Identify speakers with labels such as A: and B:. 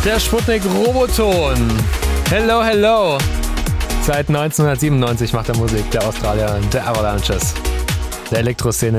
A: Der Sputnik Roboton. Hello, hello. Seit 1997 macht er Musik, der Australier, der Avalanches. Der Elektroszene